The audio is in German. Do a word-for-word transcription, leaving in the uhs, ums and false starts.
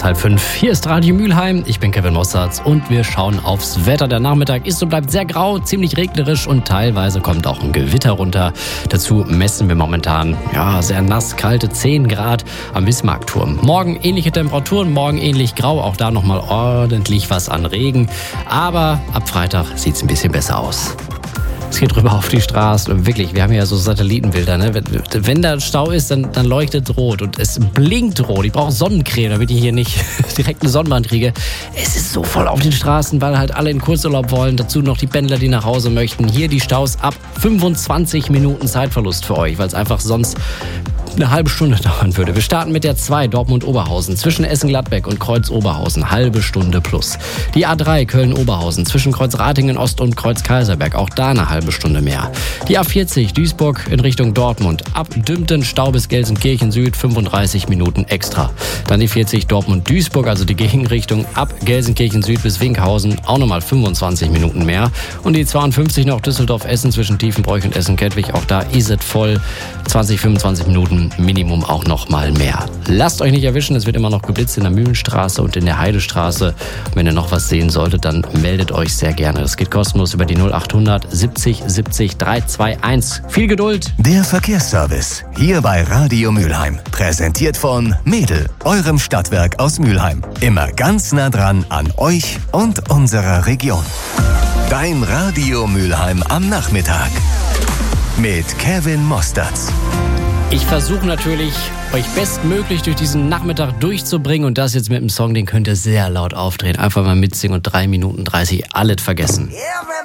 halb fünf. Hier ist Radio Mülheim. Ich bin Kevin Mossertz und wir schauen aufs Wetter. Der Nachmittag ist und bleibt sehr grau, ziemlich regnerisch und teilweise kommt auch ein Gewitter runter. Dazu messen wir momentan ja sehr nass, kalte zehn Grad am Bismarckturm. Morgen ähnliche Temperaturen, morgen ähnlich grau. Auch da nochmal ordentlich was an Regen. Aber ab Freitag sieht es ein bisschen besser aus. Es geht rüber auf die Straße und wirklich, wir haben ja so Satellitenbilder, ne? Wenn, wenn da Stau ist, dann, dann leuchtet rot und es blinkt rot. Ich brauche Sonnencreme, damit ich hier nicht direkt eine Sonnenbrand kriege. Es ist so voll auf den Straßen, weil halt alle in Kurzurlaub wollen. Dazu noch die Pendler, die nach Hause möchten. Hier die Staus ab fünfundzwanzig Minuten Zeitverlust für euch, weil es einfach sonst eine halbe Stunde dauern würde. Wir starten mit der zwei Dortmund-Oberhausen zwischen Essen-Gladbeck und Kreuz-Oberhausen. Halbe Stunde plus. Die A drei Köln-Oberhausen zwischen Kreuz-Ratingen-Ost und Kreuz-Kaiserberg. Auch da eine halbe Stunde mehr. Die A vierzig Duisburg in Richtung Dortmund. Ab Dümpten Stau bis Gelsenkirchen Süd fünfunddreißig Minuten extra. Dann die vierzig Dortmund-Duisburg, also die Gegenrichtung ab Gelsenkirchen Süd bis Winkhausen. Auch nochmal fünfundzwanzig Minuten mehr. Und die zweiundfünfzig noch Düsseldorf-Essen zwischen Tiefenbräuch und Essen-Kettwig. Auch da ist es voll. zwanzig, fünfundzwanzig Minuten Minimum auch noch mal mehr. Lasst euch nicht erwischen, es wird immer noch geblitzt in der Mühlenstraße und in der Heidestraße. Wenn ihr noch was sehen solltet, dann meldet euch sehr gerne. Das geht kostenlos über die null achthundert siebzig siebzig dreihunderteinundzwanzig. Viel Geduld! Der Verkehrsservice hier bei Radio Mülheim. Präsentiert von Mädel, eurem Stadtwerk aus Mülheim. Immer ganz nah dran an euch und unserer Region. Dein Radio Mülheim am Nachmittag. Mit Kevin Mossertz. Ich versuche natürlich, euch bestmöglich durch diesen Nachmittag durchzubringen und das jetzt mit einem Song, den könnt ihr sehr laut aufdrehen. Einfach mal mitsingen und drei Minuten dreißig alles vergessen.